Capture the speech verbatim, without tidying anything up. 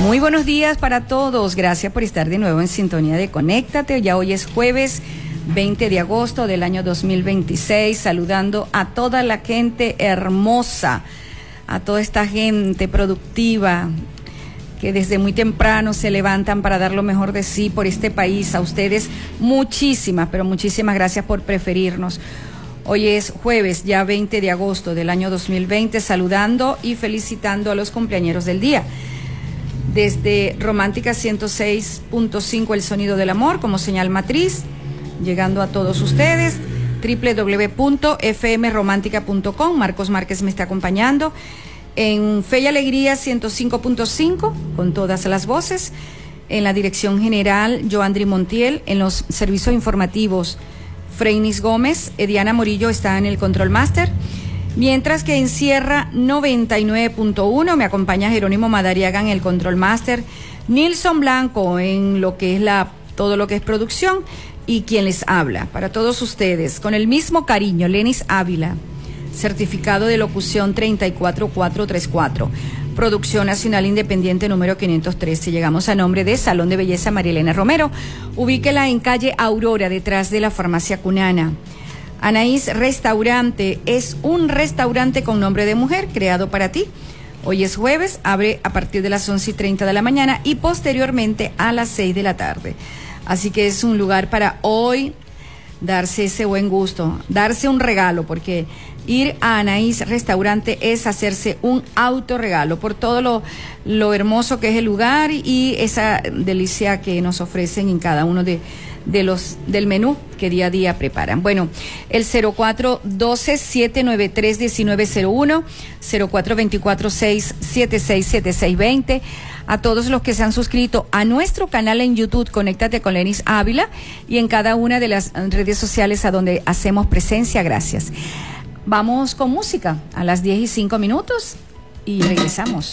Muy buenos días para todos. Gracias por estar de nuevo en sintonía de Conéctate. Ya hoy es jueves veinte de agosto del año dos mil veintiséis. Saludando a toda la gente hermosa, a toda esta gente productiva que desde muy temprano se levantan para dar lo mejor de sí por este país. A ustedes muchísimas, pero muchísimas gracias por preferirnos. Hoy es jueves, ya veinte de agosto del año dos mil veinte, saludando y felicitando a los cumpleañeros del día. Desde Romántica ciento seis punto cinco, el sonido del amor como señal matriz, llegando a todos ustedes, doble u doble u doble u punto f m romántica punto com. Marcos Márquez me está acompañando. En Fe y Alegría ciento cinco punto cinco, con todas las voces. En la dirección general, Joandri Montiel. En los servicios informativos, Freinis Gómez. Ediana Morillo está en el Control Master. Mientras que en Sierra noventa y nueve punto uno me acompaña Jerónimo Madariaga en el Control Master, Nilson Blanco en lo que es la, todo lo que es producción, y quien les habla, para todos ustedes, con el mismo cariño, Lenis Ávila, certificado de locución treinta y cuatro mil cuatrocientos treinta y cuatro, Producción Nacional Independiente número quinientos trece. Llegamos a nombre de Salón de Belleza María Elena Romero. Ubíquela en calle Aurora, detrás de la Farmacia Cunana. Anaís Restaurante es un restaurante con nombre de mujer creado para ti. Hoy es jueves, abre a partir de las once y treinta de la mañana y posteriormente a las seis de la tarde. Así que es un lugar para hoy darse ese buen gusto, darse un regalo, porque ir a Anaís Restaurante es hacerse un autorregalo por todo lo, lo hermoso que es el lugar y esa delicia que nos ofrecen en cada uno de de los del menú que día a día preparan. Bueno, el cero cuatro doce, siete nueve tres, diecinueve cero uno, cero cuatro veinticuatro, seis siete seis, siete seis veinte. A todos los que se han suscrito a nuestro canal en YouTube, Conéctate con Lenis Ávila, y en cada una de las redes sociales a donde hacemos presencia, gracias. Vamos con música a las diez y cinco minutos y regresamos.